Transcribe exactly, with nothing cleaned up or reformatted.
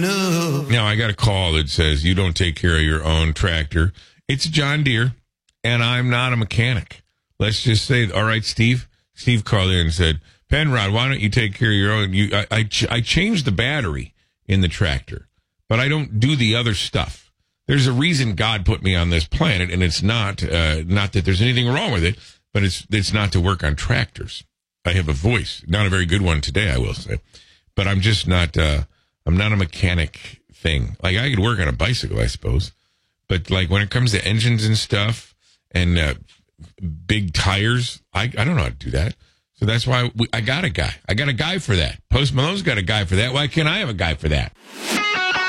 No. Now, I got a call that says you don't take care of your own tractor. It's a John Deere, and I'm not a mechanic. Let's just say, all right, Steve. Steve called in and said, Penrod, why don't you take care of your own? You, I, I, ch- I changed the battery in the tractor, but I don't do the other stuff. There's a reason God put me on this planet, and it's not uh, not that there's anything wrong with it, but it's it's not to work on tractors. I have a voice, not a very good one today, I will say, but I'm just not. Uh, I'm not a mechanic thing. Like I could work on a bicycle, I suppose, but like when it comes to engines and stuff and uh, big tires, I I don't know how to do that. So that's why we, I got a guy. I got a guy for that. Post Malone's got a guy for that. Why can't I have a guy for that?